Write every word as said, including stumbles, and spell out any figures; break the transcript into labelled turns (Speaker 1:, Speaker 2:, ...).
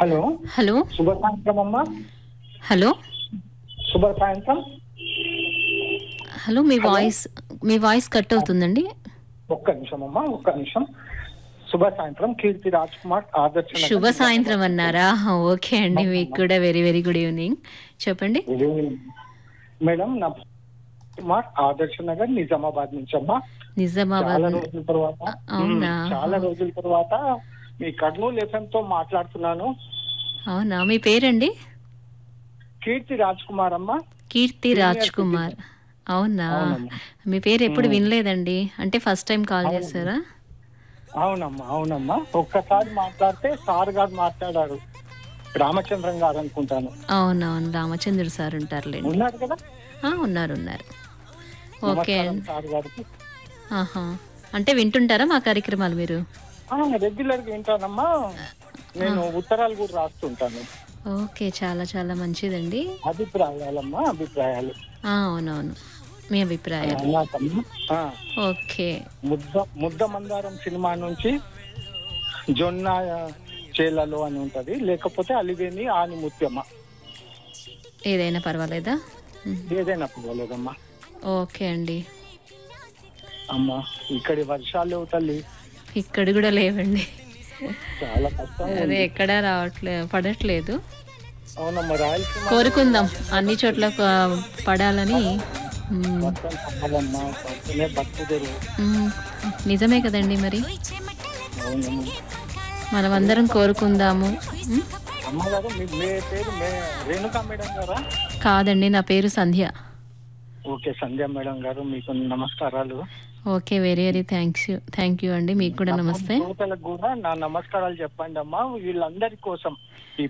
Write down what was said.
Speaker 1: Hello.
Speaker 2: Hello.
Speaker 1: శుభ సాయంత్రం అమ్మా.
Speaker 2: హలో.
Speaker 1: శుభ సాయంత్రం.
Speaker 2: హలో. మీ
Speaker 1: హలో.
Speaker 2: వాయిస్ మీ వాయిస్ కట్ అవుతుందండి.
Speaker 1: ఒక్క నిమిషం అమ్మా, ఒక్క నిమిషం. శుభ సాయంత్రం. కీర్తి రాజ్ కుమార్ ఆదర్శ నగర్,
Speaker 2: శుభ సాయంత్రం
Speaker 1: నిజామాబాద్.
Speaker 2: అన్నారా? ఓకే అండి, మీకు కూడా వెరీ వెరీ గుడ్ ఈవినింగ్. చెప్పండి.
Speaker 1: Good evening madam. నా కుమార్ ఆదర్శ నగర్, నిజామాబాద్ నుంచి అమ్మా.
Speaker 2: నిజామాబాద్.
Speaker 1: చాలా రోజుల తర్వాత
Speaker 2: అవునా?
Speaker 1: మ్, చాలా రోజుల తర్వాత మీ కర్నూలు ఎఫ్ఎం తో మాట్లాడుతున్నాను.
Speaker 2: అవునా? మీ పేరండి?
Speaker 1: కీర్తి రాజ్ కుమార్ అమ్మా.
Speaker 2: కీర్తి
Speaker 1: Senior
Speaker 2: రాజ్ కుమార్.
Speaker 1: citizen.
Speaker 2: అవునా?
Speaker 1: అవునమ్మా.
Speaker 2: మీ పేరు ఎప్పుడు
Speaker 1: మ్.
Speaker 2: వినలేదండి. అంటే ఫస్ట్ టైం కాల్
Speaker 1: అవును.
Speaker 2: చేశారా?
Speaker 1: అవునమ్మా, అవునమ్మా. ఒక్కసారి మాట్లాడితే సార్ గారు మాట్లాడారు. రామచంద్రం గారు అనుకుంటాను.
Speaker 2: అవునవును, రామచంద్రుడు సార్ ఉంటారులేండి.
Speaker 1: ఉన్నారు కదా.
Speaker 2: ఆ, ఉన్నారు ఉన్నారు. ఓకే
Speaker 1: నమస్కారం
Speaker 2: అండి.
Speaker 1: సార్ గారికి.
Speaker 2: ఆహా. అంటే వింటుంటారా మా కార్యక్రమాలు మీరు?
Speaker 1: రెగ్యులర్ గా వింటానమ్మా. నేను ఉత్తరాలు కూడా రాస్తుంటాను.
Speaker 2: ఓకే, చాలా చాలా మంచిదండి.
Speaker 1: అభిప్రాయాలమ్మా, అభిప్రాయాలు.
Speaker 2: ఆ, అవునవును, మీ అభిప్రాయాలు.
Speaker 1: నాకమ్మా, ఆ,
Speaker 2: ఓకే.
Speaker 1: ముద్ద ముద్ద మందారం సినిమా నుంచి జొన్న చేలలో అని ఉంటది, లేకపోతే అలివేని ఆని ముత్యమ్మ,
Speaker 2: ఏదైనా పర్వాలేదా? ఉమ్.
Speaker 1: ఏదైనా పర్వాలేదమ్మా.
Speaker 2: ఓకే అండి.
Speaker 1: అమ్మా, ఇక్కడి వర్షాలు తల్లి
Speaker 2: ఇక్కడ కూడా లేవండి.
Speaker 1: చాలా కష్టం
Speaker 2: అదే,
Speaker 1: ఉంది.
Speaker 2: ఎక్కడా రావట్లే, పడట్లేదు.
Speaker 1: అవునమ్మా. రాయలసీమ
Speaker 2: కోరుకుందాం అన్ని చోట్ల ప- పడాలని. ఉమ్.
Speaker 1: వర్షం పడాలమ్మా, పడుతూనే బతుకు తెరువు.
Speaker 2: ఉమ్. నిజమే కదండి మరి.
Speaker 1: అవునమ్మా.
Speaker 2: మనమందరం కోరుకుందాము. ఉమ్.
Speaker 1: అమ్మగారు, మీ మీ పేరు మే రేణుకా మేడం గారా?
Speaker 2: కాదండి, నా పేరు సంధ్య.
Speaker 1: ఓకే, సంధ్య మేడం గారు, మీకు నమస్కారాలు.
Speaker 2: Okay, very very thanks you thank you అండి. మీకు కూడా నమస్తే.
Speaker 1: శ్రోతలకు కూడా నా నమస్కారాలు చెప్పండి అమ్మా. వీళ్ళందరి కోసం, ఈ